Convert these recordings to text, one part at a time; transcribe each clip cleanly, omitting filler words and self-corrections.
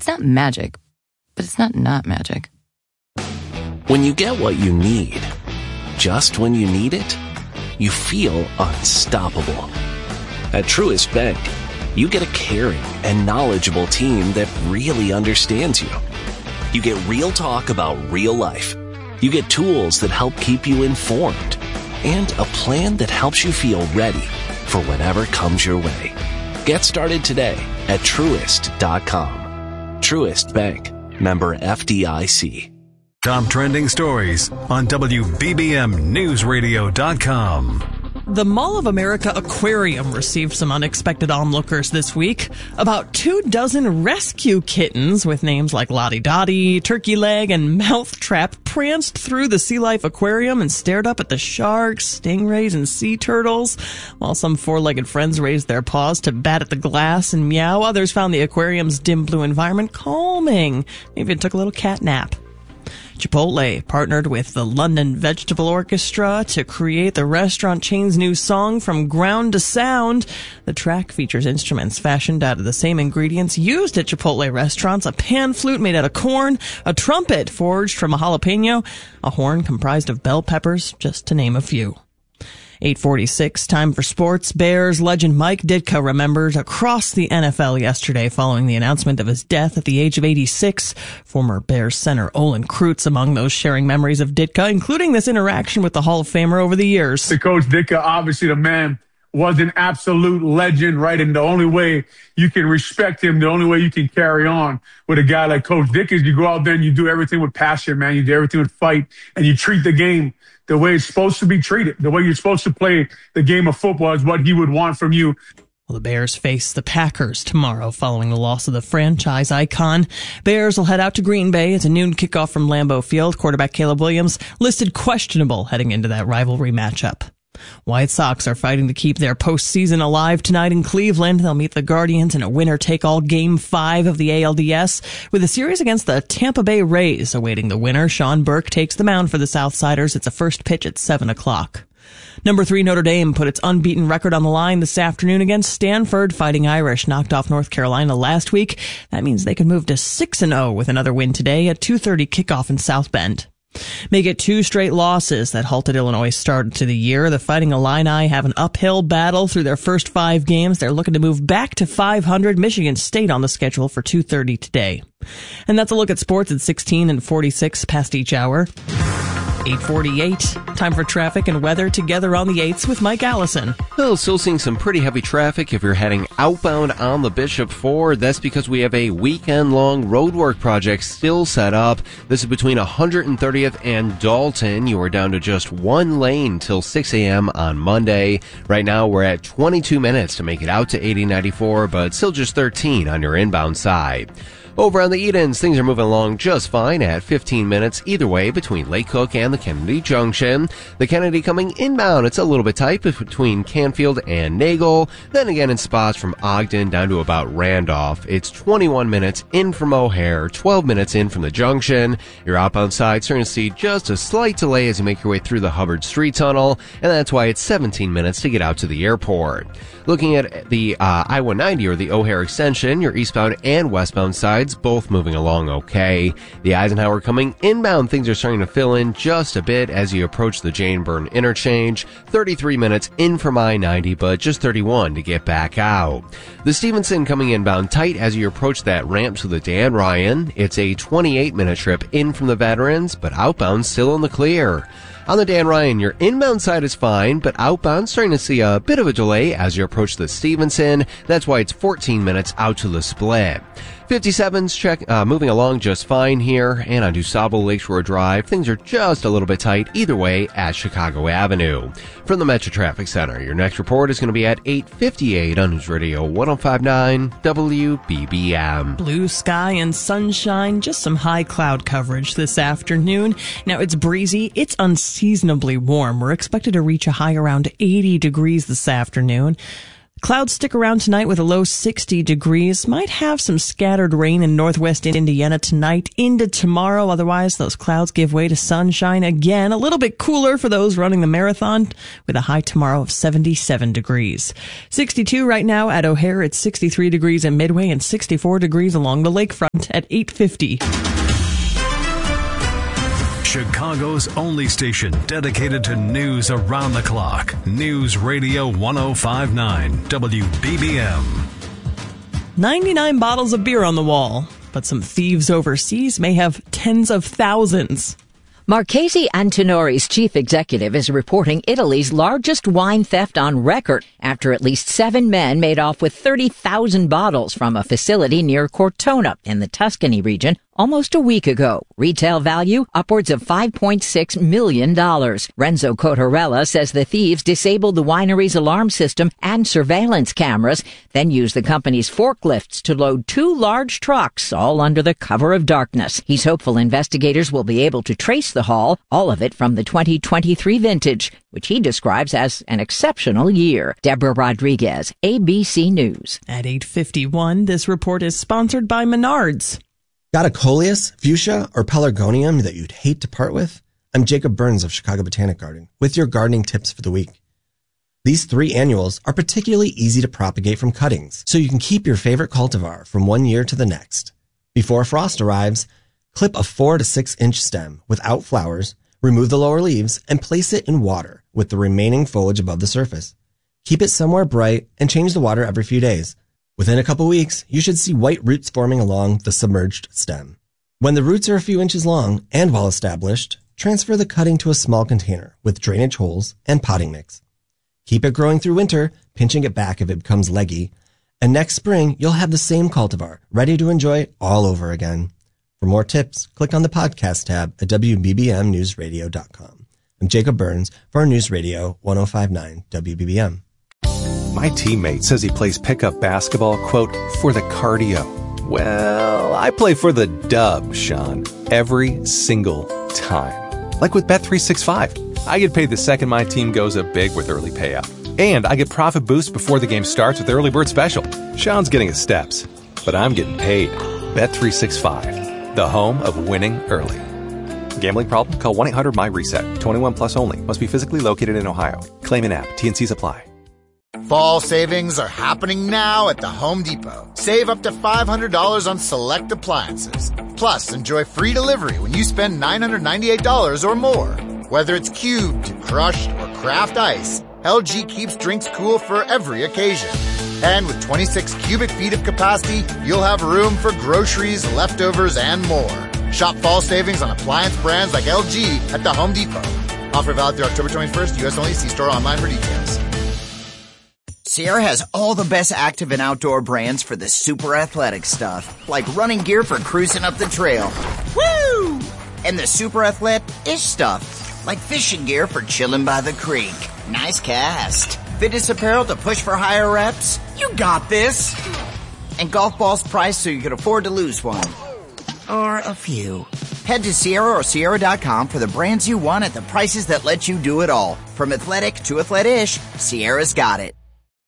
not magic, but it's not magic. When you get what you need, just when you need it, you feel unstoppable. At Truist Bank, you get a caring and knowledgeable team that really understands you. You get real talk about real life. You get tools that help keep you informed and a plan that helps you feel ready for whatever comes your way. Get started today at Truist.com. Truist Bank, member FDIC. Top trending stories on WBBMNewsRadio.com. The Mall of America Aquarium received some unexpected onlookers this week. About 24 rescue kittens with names like Lottie Dottie, Turkey Leg, and Mouthtrap pranced through the Sea Life Aquarium and stared up at the sharks, stingrays, and sea turtles. While some four-legged friends raised their paws to bat at the glass and meow, others found the aquarium's dim blue environment calming. Maybe it took a little cat nap. Chipotle partnered with the London Vegetable Orchestra to create the restaurant chain's new song, From Ground to Sound. The track features instruments fashioned out of the same ingredients used at Chipotle restaurants: a pan flute made out of corn, a trumpet forged from a jalapeno, a horn comprised of bell peppers, just to name a few. 8:46, time for sports. Bears legend Mike Ditka remembered across the NFL yesterday following the announcement of his death at the age of 86. Former Bears center Olin Kreutz among those sharing memories of Ditka, including this interaction with the Hall of Famer over the years. The Coach Ditka, obviously the man was an absolute legend, right? And the only way you can respect him, the only way you can carry on with a guy like Coach Ditka is you go out there and you do everything with passion, man. You do everything with fight, and you treat the game the way it's supposed to be treated. The way you're supposed to play the game of football is what he would want from you. Well, the Bears face the Packers tomorrow following the loss of the franchise icon. Bears will head out to Green Bay. It's a noon kickoff from Lambeau Field. Quarterback Caleb Williams listed questionable heading into that rivalry matchup. White Sox are fighting to keep their postseason alive tonight in Cleveland. They'll meet the Guardians in a winner-take-all Game 5 of the ALDS, with a series against the Tampa Bay Rays awaiting the winner. Sean Burke takes the mound for the Southsiders. It's a first pitch at 7 o'clock. Number 3 Notre Dame put its unbeaten record on the line this afternoon against Stanford. Fighting Irish knocked off North Carolina last week. That means they could move to 6-0 with another win today at 2:30 kickoff in South Bend. Make it 2 straight losses that halted Illinois' start to the year. The Fighting Illini have an uphill battle through their first 5 games. They're looking to move back to 500. Michigan State on the schedule for 2:30 today. And that's a look at sports at 16:46 past each hour. 8:48. Time for traffic and weather together on the 8s with Mike Allison. Well, still seeing some pretty heavy traffic if you're heading outbound on the Bishop Ford. That's because we have a weekend-long roadwork project still set up. This is between 130th and Dalton. You are down to just 1 lane till 6 a.m. on Monday. Right now, we're at 22 minutes to make it out to 8094, but still just 13 on your inbound side. Over on the Edens, things are moving along just fine at 15 minutes either way between Lake Cook and the Kennedy Junction. The Kennedy coming inbound, it's a little bit tight between Canfield and Nagel. Then again in spots from Ogden down to about Randolph. It's 21 minutes in from O'Hare, 12 minutes in from the Junction. You're outbound side starting to see just a slight delay as you make your way through the Hubbard Street Tunnel, and that's why it's 17 minutes to get out to the airport. Looking at the I-190 or the O'Hare extension, your eastbound and westbound sides both moving along okay. The Eisenhower coming inbound, things are starting to fill in just a bit as you approach the Jane Byrne interchange. 33 minutes in from I-90, but just 31 to get back out. The Stevenson coming inbound tight as you approach that ramp to the Dan Ryan. It's a 28-minute trip in from the Veterans, but outbound still in the clear. On the Dan Ryan, your inbound side is fine, but outbound starting to see a bit of a delay as you approach the Stevenson. That's why it's 14 minutes out to the split. 57's moving along just fine here, and on DuSable Lakeshore Drive, things are just a little bit tight either way at Chicago Avenue. From the Metro Traffic Center, your next report is going to be at 8:58 on News Radio 105.9 WBBM. Blue sky and sunshine, just some high cloud coverage this afternoon. Now it's breezy, it's unseasonably warm. We're expected to reach a high around 80 degrees this afternoon. Clouds stick around tonight with a low 60 degrees. Might have some scattered rain in northwest Indiana tonight into tomorrow. Otherwise, those clouds give way to sunshine again. A little bit cooler for those running the marathon with a high tomorrow of 77 degrees. 62 right now at O'Hare. It's 63 degrees at Midway and 64 degrees along the lakefront at 8:50. Chicago's only station dedicated to news around the clock. News Radio 1059 WBBM. 99 bottles of beer on the wall, but some thieves overseas may have tens of thousands. Marchese Antinori's chief executive is reporting Italy's largest wine theft on record after at least 7 men made off with 30,000 bottles from a facility near Cortona in the Tuscany region almost a week ago. Retail value upwards of $5.6 million. Renzo Cotarella says the thieves disabled the winery's alarm system and surveillance cameras, then used the company's forklifts to load 2 large trucks, all under the cover of darkness. He's hopeful investigators will be able to trace the haul, all of it from the 2023 vintage, which he describes as an exceptional year. Deborah Rodriguez, ABC News. At 8:51, this report is sponsored by Menards. Got a coleus, fuchsia, or pelargonium that you'd hate to part with? I'm Jacob Burns of Chicago Botanic Garden with your gardening tips for the week. These 3 annuals are particularly easy to propagate from cuttings, so you can keep your favorite cultivar from one year to the next. Before frost arrives, clip a 4 to 6 inch stem without flowers, remove the lower leaves, and place it in water with the remaining foliage above the surface. Keep it somewhere bright and change the water every few days. Within a couple weeks, you should see white roots forming along the submerged stem. When the roots are a few inches long and well established, transfer the cutting to a small container with drainage holes and potting mix. Keep it growing through winter, pinching it back if it becomes leggy, and next spring you'll have the same cultivar ready to enjoy all over again. For more tips, click on the podcast tab at WBBMNewsRadio.com. I'm Jacob Burns for our News Radio 1059 WBBM. My teammate says he plays pickup basketball, quote, for the cardio. Well, I play for the dub, Sean, every single time. Like with Bet365. I get paid the second my team goes up big with early payout. And I get profit boost before the game starts with Early Bird Special. Sean's getting his steps, but I'm getting paid. Bet365, the home of winning early. Gambling problem? Call 1-800-MY-RESET. 21 plus only. Must be physically located in Ohio. Claim in app. T&Cs apply. Fall savings are happening now at the Home Depot. Save up to $500 on select appliances. Plus, enjoy free delivery when you spend $998 or more. Whether it's cubed, crushed, or craft ice, LG keeps drinks cool for every occasion. And with 26 cubic feet of capacity, you'll have room for groceries, leftovers, and more. Shop fall savings on appliance brands like LG at the Home Depot. Offer valid through October 21st, U.S. only. See store online for details. Sierra has all the best active and outdoor brands for the super athletic stuff, like running gear for cruising up the trail. Woo! And the super athletic-ish stuff, like fishing gear for chilling by the creek. Nice cast. Fitness apparel to push for higher reps. You got this. And golf balls priced so you can afford to lose one. Or a few. Head to Sierra or Sierra.com for the brands you want at the prices that let you do it all. From athletic to athletic-ish, Sierra's got it.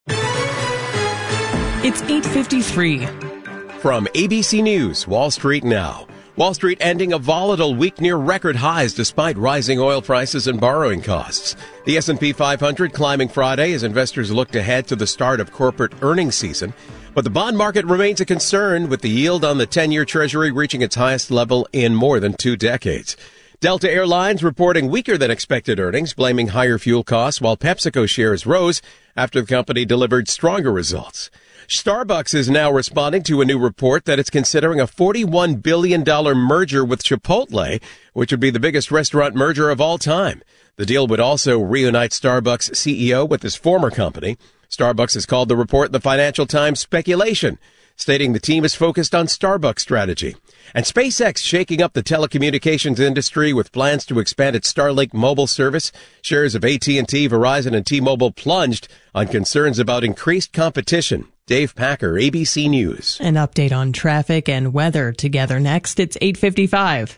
It's 8:53. From ABC News, Wall Street now. Wall Street ending a volatile week near record highs despite rising oil prices and borrowing costs. The S&P 500 climbing Friday as investors looked ahead to the start of corporate earnings season. But the bond market remains a concern, with the yield on the 10-year Treasury reaching its highest level in more than 2 decades. Delta Airlines reporting weaker than expected earnings, blaming higher fuel costs, while PepsiCo shares rose after the company delivered stronger results. Starbucks is now responding to a new report that it's considering a $41 billion merger with Chipotle, which would be the biggest restaurant merger of all time. The deal would also reunite Starbucks' CEO with his former company. Starbucks has called the report the Financial Times speculation, stating the team is focused on Starbucks strategy. And SpaceX shaking up the telecommunications industry with plans to expand its Starlink mobile service. Shares of AT&T, Verizon, and T-Mobile plunged on concerns about increased competition. Dave Packer, ABC News. An update on traffic and weather together next. It's 8:55.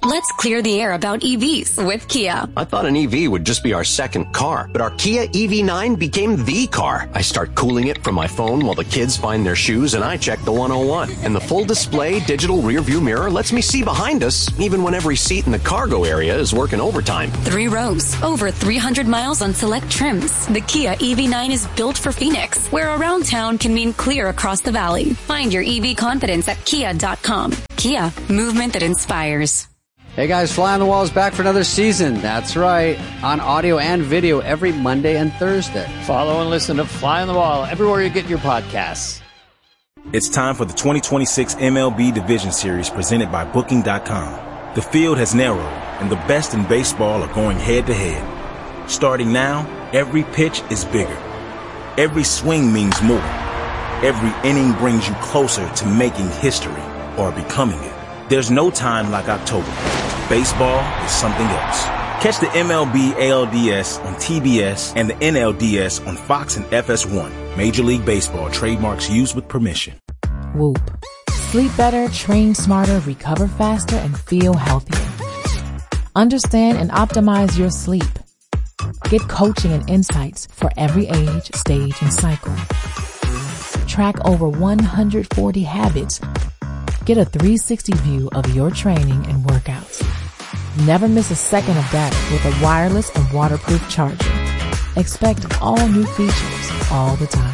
Let's clear the air about EVs with Kia. I thought an EV would just be our second car, but our Kia EV9 became the car. I start cooling it from my phone while the kids find their shoes and I check the 101. And the full display digital rear view mirror lets me see behind us, even when every seat in the cargo area is working overtime. 3 rows, over 300 miles on select trims. The Kia EV9 is built for Phoenix, where around town can mean clear across the valley. Find your EV confidence at kia.com. Kia, movement that inspires. Hey guys, Fly on the Wall is back for another season. That's right, on audio and video every Monday and Thursday. Follow and listen to Fly on the Wall everywhere you get your podcasts. It's time for the 2026 MLB Division Series presented by Booking.com. The field has narrowed, and the best in baseball are going head-to-head. Starting now, every pitch is bigger. Every swing means more. Every inning brings you closer to making history or becoming it. There's no time like October. Baseball is something else. Catch the MLB ALDS on TBS and the NLDS on Fox and FS1. Major League Baseball trademarks used with permission. Whoop. Sleep better, train smarter, recover faster, and feel healthier. Understand and optimize your sleep. Get coaching and insights for every age, stage, and cycle. Track over 140 habits. Get a 360 view of your training and workouts. Never miss a second of data with a wireless and waterproof charger. Expect all new features all the time.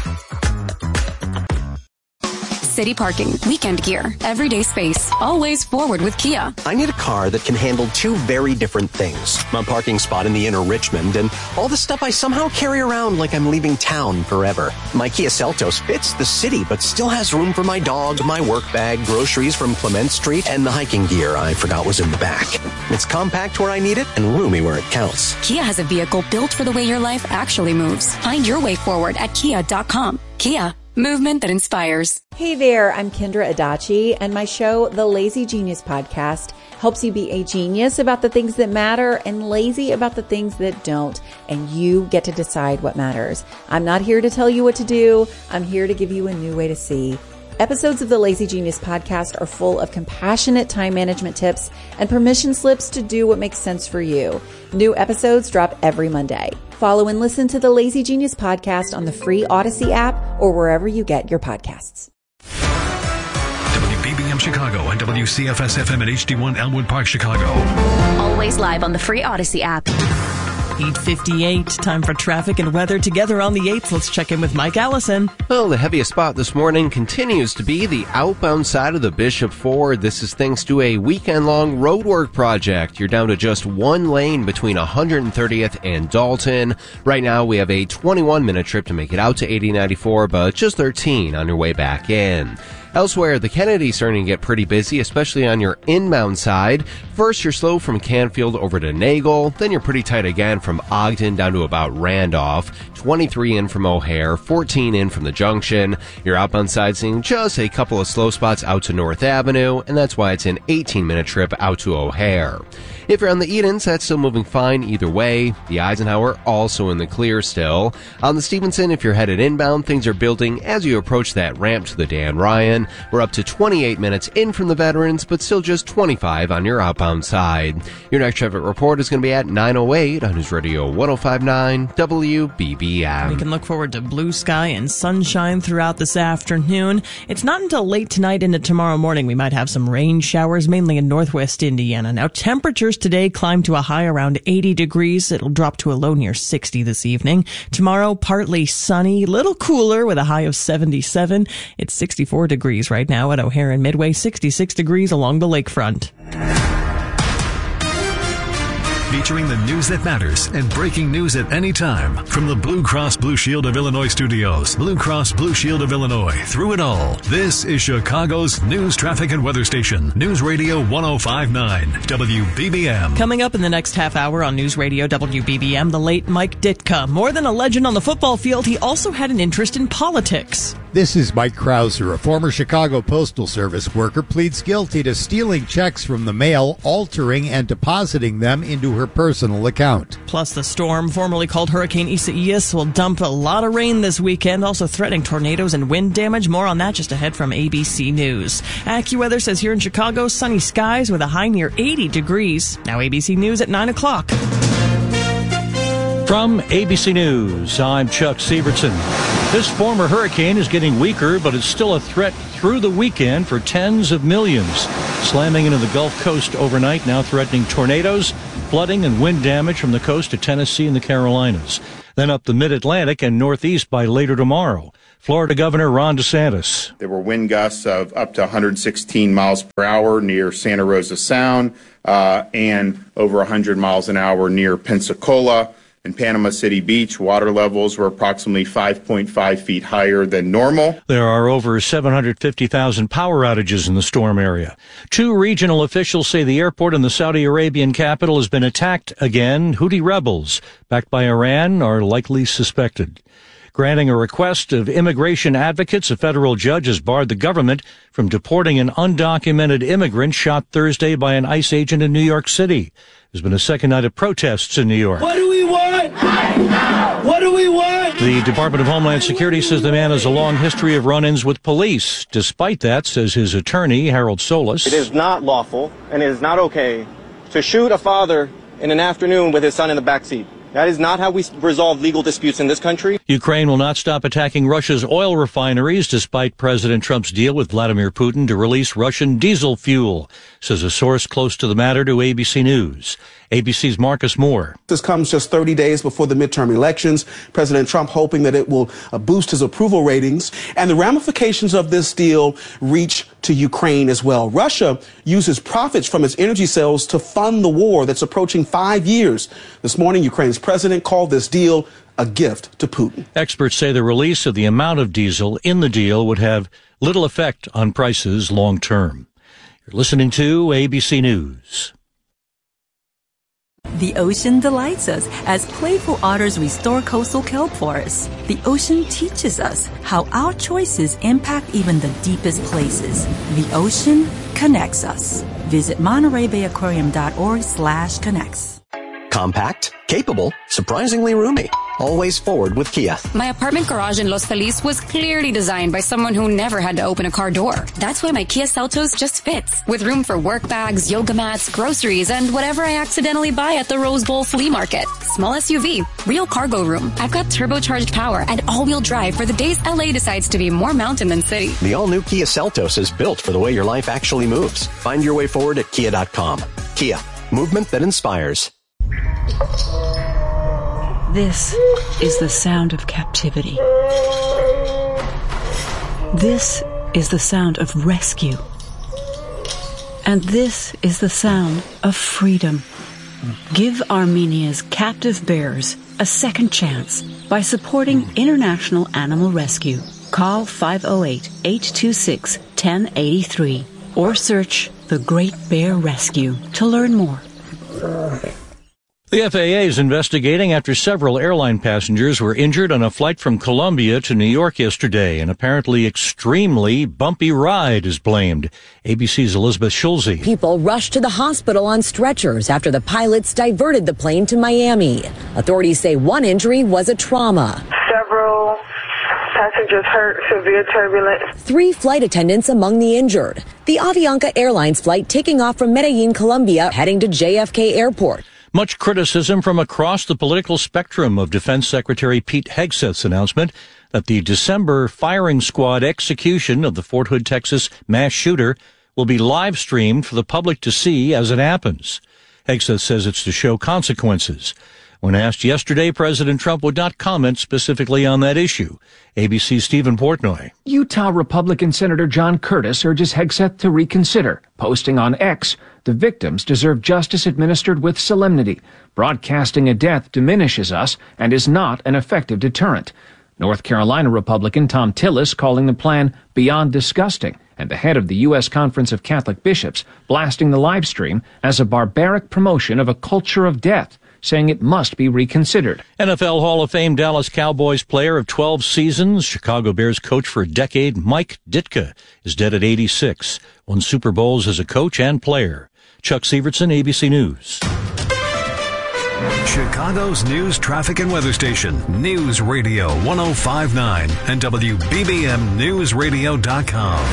City parking, weekend gear, everyday space, always forward with Kia. I need a car that can handle two very different things. My parking spot in the inner Richmond and all the stuff I somehow carry around like I'm leaving town forever. My Kia Seltos fits the city but still has room for my dog, my work bag, groceries from Clement Street, and the hiking gear I forgot was in the back. It's compact where I need it and roomy where it counts. Kia has a vehicle built for the way your life actually moves. Find your way forward at kia.com. Kia, movement that inspires. Hey there, I'm Kendra Adachi, and my show, The Lazy Genius Podcast, helps you be a genius about the things that matter and lazy about the things that don't, and you get to decide what matters. I'm not here to tell you what to do. I'm here to give you a new way to see. Episodes of the Lazy Genius Podcast are full of compassionate time management tips and permission slips to do what makes sense for you. New episodes drop every Monday. Follow and listen to the Lazy Genius Podcast on the free Odyssey app or wherever you get your podcasts. WBBM Chicago and WCFS-FM at HD1 Elmwood Park, Chicago. Always live on the free Odyssey app. 8:58, time for traffic and weather together on the 8th. Let's check in with Mike Allison. Well, the heaviest spot this morning continues to be the outbound side of the Bishop Ford. This is thanks to a weekend-long roadwork project. You're down to just one lane between 130th and Dalton. Right now, we have a 21-minute trip to make it out to 8094, but just 13 on your way back in. Elsewhere, the Kennedy's starting to get pretty busy, especially on your inbound side. First, you're slow from Canfield over to Nagel. Then you're pretty tight again from Ogden down to about Randolph. 23 in from O'Hare, 14 in from the Junction. You're outbound side seeing just a couple of slow spots out to North Avenue, and that's why it's an 18-minute trip out to O'Hare. If you're on the Edens, that's still moving fine either way. The Eisenhower also in the clear still. On the Stevenson, if you're headed inbound, things are building as you approach that ramp to the Dan Ryan. We're up to 28 minutes in from the Veterans, but still just 25 on your outbound side. Your next traffic report is going to be at 9:08 on News Radio 105.9 WBBM. We can look forward to blue sky and sunshine throughout this afternoon. It's not until late tonight into tomorrow morning we might have some rain showers, mainly in northwest Indiana. Now, temperatures today climb to a high around 80 degrees. It'll drop to a low near 60 this evening. Tomorrow, partly sunny, little cooler with a high of 77. It's 64 degrees right now at O'Hare and Midway, 66 degrees along the lakefront. Featuring the news that matters and breaking news at any time. From the Blue Cross Blue Shield of Illinois studios, Blue Cross Blue Shield of Illinois, through it all. This is Chicago's news, traffic, and weather station. News Radio 105.9 WBBM. Coming up in the next half hour on News Radio WBBM, the late Mike Ditka. More than a legend on the football field, he also had an interest in politics. This is Mike Krauser. A former Chicago Postal Service worker pleads guilty to stealing checks from the mail, altering and depositing them into her personal account. Plus, the storm, formerly called Hurricane Isaias, will dump a lot of rain this weekend, also threatening tornadoes and wind damage. More on that just ahead from ABC News. AccuWeather says here in Chicago, sunny skies with a high near 80 degrees. Now ABC News at 9 o'clock. From ABC News, I'm Chuck Sievertson. This former hurricane is getting weaker, but it's still a threat through the weekend for tens of millions. Slamming into the Gulf Coast overnight, now threatening tornadoes, flooding, and wind damage from the coast to Tennessee and the Carolinas. Then up the Mid-Atlantic and Northeast by later tomorrow. Florida Governor Ron DeSantis. There were wind gusts of up to 116 miles per hour near Santa Rosa Sound and over 100 miles an hour near Pensacola. In Panama City Beach, water levels were approximately 5.5 feet higher than normal. There are over 750,000 power outages in the storm area. 2 regional officials say the airport in the Saudi Arabian capital has been attacked again. Houthi rebels, backed by Iran, are likely suspected. Granting a request of immigration advocates, a federal judge has barred the government from deporting an undocumented immigrant shot Thursday by an ICE agent in New York City. There's been a second night of protests in New York. What do we want? What do we want? The Department of Homeland Security says the man has a long history of run-ins with police. Despite that, says his attorney, Harold Solis, it is not lawful and it is not okay to shoot a father in an afternoon with his son in the backseat. That is not how we resolve legal disputes in this country. Ukraine will not stop attacking Russia's oil refineries despite President Trump's deal with Vladimir Putin to release Russian diesel fuel, says a source close to the matter to ABC News. ABC's Marcus Moore. This comes just 30 days before the midterm elections. President Trump hoping that it will boost his approval ratings. And the ramifications of this deal reach to Ukraine as well. Russia uses profits from its energy sales to fund the war that's approaching 5 years. This morning, Ukraine's president called this deal a gift to Putin. Experts say the release of the amount of diesel in the deal would have little effect on prices long term. You're listening to ABC News. The ocean delights us as playful otters restore coastal kelp forests. The ocean teaches us how our choices impact even the deepest places. The ocean connects us. Visit MontereyBayAquarium.org/connects. Compact, capable, surprisingly roomy. Always forward with Kia. My apartment garage in Los Feliz was clearly designed by someone who never had to open a car door. That's why my Kia Seltos just fits, with room for work bags, yoga mats, groceries, and whatever I accidentally buy at the Rose Bowl flea market. Small SUV, real cargo room. I've got turbocharged power and all-wheel drive for the days LA decides to be more mountain than city. The all-new Kia Seltos is built for the way your life actually moves. Find your way forward at Kia.com. Kia, movement that inspires. This is the sound of captivity. This is the sound of rescue. And this is the sound of freedom. Give Armenia's captive bears a second chance by supporting International Animal Rescue. Call 508-826-1083 or search The Great Bear Rescue to learn more. The FAA is investigating after several airline passengers were injured on a flight from Colombia to New York yesterday. An apparently extremely bumpy ride is blamed. ABC's Elizabeth Schulze. People rushed to the hospital on stretchers after the pilots diverted the plane to Miami. Authorities say one injury was a trauma. Several passengers hurt, severe turbulence. 3 flight attendants among the injured. The Avianca Airlines flight taking off from Medellin, Colombia, heading to JFK Airport. Much criticism from across the political spectrum of Defense Secretary Pete Hegseth's announcement that the December firing squad execution of the Fort Hood, Texas mass shooter will be live streamed for the public to see as it happens. Hegseth says it's to show consequences. When asked yesterday, President Trump would not comment specifically on that issue. ABC's Stephen Portnoy. Utah Republican Senator John Curtis urges Hegseth to reconsider, posting on X, "The victims deserve justice administered with solemnity. Broadcasting a death diminishes us and is not an effective deterrent." North Carolina Republican Tom Tillis calling the plan beyond disgusting, and the head of the U.S. Conference of Catholic Bishops blasting the live stream as a barbaric promotion of a culture of death. saying it must be reconsidered. NFL Hall of Fame Dallas Cowboys player of 12 seasons, Chicago Bears coach for a decade, Mike Ditka, is dead at 86. Won Super Bowls as a coach and player. Chuck Sievertson, ABC News. Chicago's news, traffic, and weather station, News Radio 105.9 and WBBMNewsRadio.com.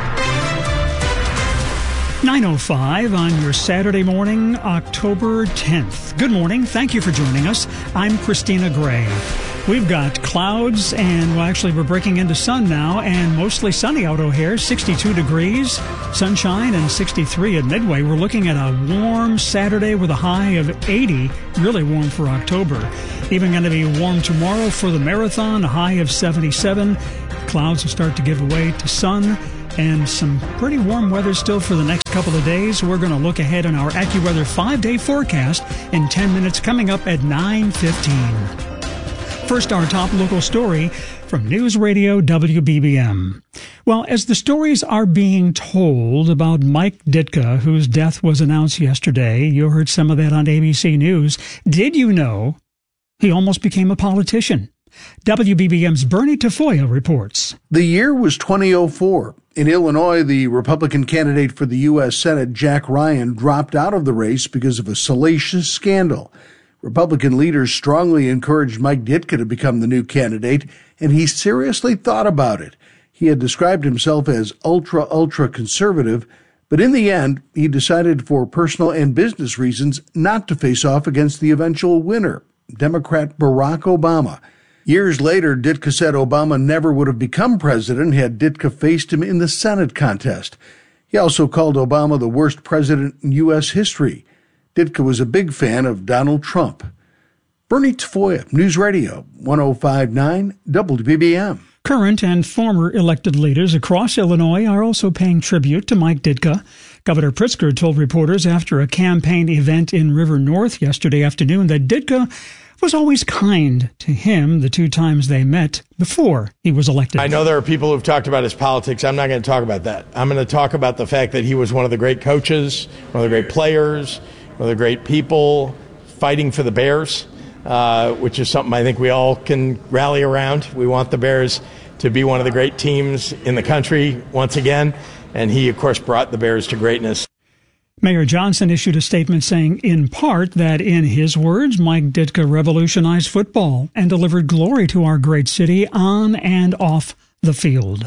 9:05 on your Saturday morning, October 10th. Good morning. Thank you for joining us. I'm Christina Gray. We've got clouds and, well, actually we're breaking into sun now and mostly sunny out O'Hare, 62 degrees, sunshine and 63 at Midway. We're looking at a warm Saturday with a high of 80, really warm for October. Even going to be warm tomorrow for the marathon, a high of 77. Clouds will start to give way to sun and some pretty warm weather still for the next couple of days. We're going to look ahead on our AccuWeather 5-day forecast in 10 minutes coming up at 9:15. First, our top local story from News Radio WBBM. Well, as the stories are being told about Mike Ditka, whose death was announced yesterday, you heard some of that on ABC News. Did you know he almost became a politician? WBBM's Bernie Tafoya reports. The year was 2004. In Illinois, the Republican candidate for the U.S. Senate, Jack Ryan, dropped out of the race because of a salacious scandal. Republican leaders strongly encouraged Mike Ditka to become the new candidate, and he seriously thought about it. He had described himself as ultra conservative, but in the end, he decided for personal and business reasons not to face off against the eventual winner, Democrat Barack Obama. Years later, Ditka said Obama never would have become president had Ditka faced him in the Senate contest. He also called Obama the worst president in U.S. history. Ditka was a big fan of Donald Trump. Bernie Tafoya, News Radio 105.9 WBBM. Current and former elected leaders across Illinois are also paying tribute to Mike Ditka. Governor Pritzker told reporters after a campaign event in River North yesterday afternoon that Ditka was always kind to him the two times they met before he was elected. I know there are people who've talked about his politics. I'm not going to talk about that. I'm going to talk about the fact that he was one of the great coaches, one of the great players, one of the great people fighting for the Bears, which is something I think we all can rally around. We want the Bears to be one of the great teams in the country once again, and he, of course, brought the Bears to greatness. Mayor Johnson issued a statement saying, in part, that in his words, Mike Ditka revolutionized football and delivered glory to our great city on and off the field.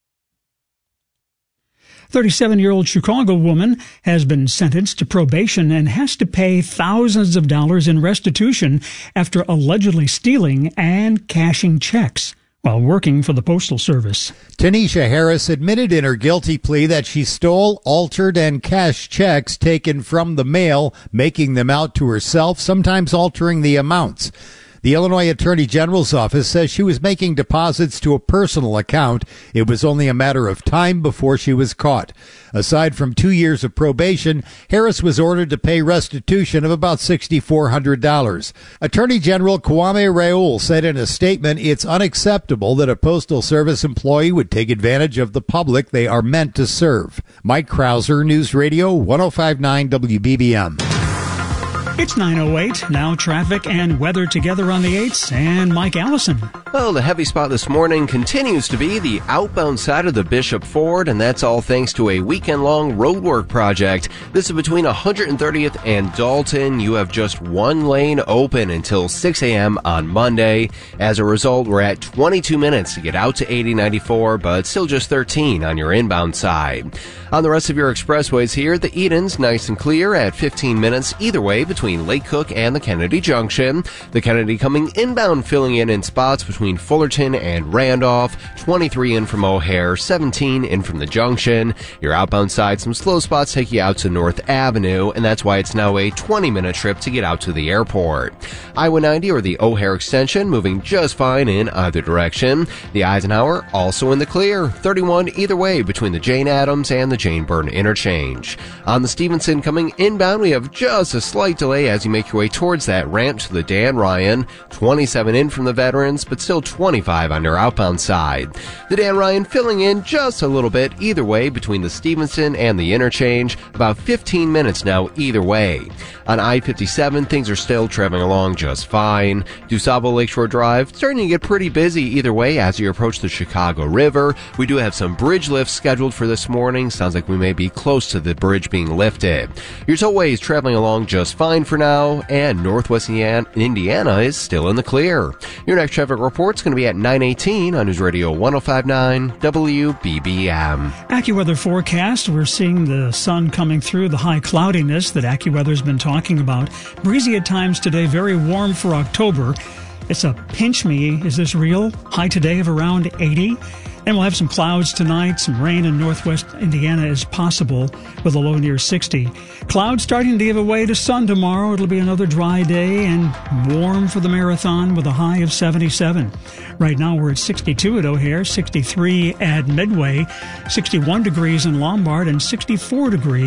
37-year-old Chicago woman has been sentenced to probation and has to pay thousands of dollars in restitution after allegedly stealing and cashing checks while working for the Postal Service. Tanisha Harris admitted in her guilty plea that she stole, altered, and cashed checks taken from the mail, making them out to herself, sometimes altering the amounts. The Illinois Attorney General's office says she was making deposits to a personal account. It was only a matter of time before she was caught. Aside from 2 years of probation, Harris was ordered to pay restitution of about $6,400. Attorney General Kwame Raoul said in a statement, it's unacceptable that a Postal Service employee would take advantage of the public they are meant to serve. Mike Krauser, News Radio 105.9 WBBM. It's 9:08. Now traffic and weather together on the 8s, and Mike Allison. Well, the heavy spot this morning continues to be the outbound side of the Bishop Ford, and that's all thanks to a weekend-long roadwork project. This is between 130th and Dalton. You have just one lane open until 6 a.m. on Monday. As a result, we're at 22 minutes to get out to 8094, but still just 13 on your inbound side. On the rest of your expressways here, the Edens nice and clear at 15 minutes either way between Lake Cook and the Kennedy Junction. The Kennedy coming inbound, filling in spots between Fullerton and Randolph. 23 in from O'Hare, 17 in from the Junction. Your outbound side, some slow spots take you out to North Avenue, and that's why it's now a 20-minute trip to get out to the airport. I-190 or the O'Hare extension moving just fine in either direction. The Eisenhower also in the clear, 31 either way between the Jane Addams and the Jane Byrne interchange. On the Stevenson coming inbound, we have just a slight delay way as you make your way towards that ramp to the Dan Ryan. 27 in from the veterans, but still 25 on your outbound side. The Dan Ryan filling in just a little bit either way between the Stevenson and the interchange. About 15 minutes now either way. On I-57, things are still traveling along just fine. DuSable Lakeshore Drive starting to get pretty busy either way as you approach the Chicago River. We do have some bridge lifts scheduled for this morning. Sounds like we may be close to the bridge being lifted. Your tollway is traveling along just fine for now, and Northwest Indiana is still in the clear. Your next traffic report's going to be at 9:18 on News Radio 105.9 WBBM. AccuWeather forecast, we're seeing the sun coming through, the high cloudiness that AccuWeather's been talking about. Breezy at times today, very warm for October. It's a pinch me. Is this real? High today of around 80. And we'll have some clouds tonight. Some rain in northwest Indiana is possible with a low near 60. Clouds starting to give way to sun tomorrow. It'll be another dry day and warm for the marathon with a high of 77. Right now we're at 62 at O'Hare, 63 at Midway, 61 degrees in Lombard, and 64 degrees